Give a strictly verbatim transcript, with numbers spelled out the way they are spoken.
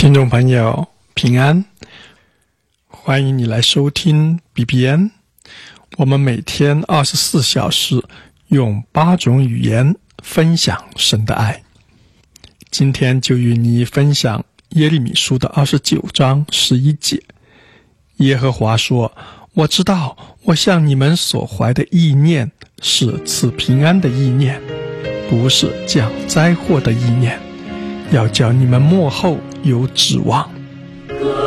听众朋友平安，欢迎你来收听 B B N。 我们每天二十四小时用八种语言分享神的爱。今天就与你分享耶利米书的二十九章十一节。耶和华说，我知道我向你们所怀的意念是赐平安的意念，不是降灾祸的意念，要叫你们末后有指望。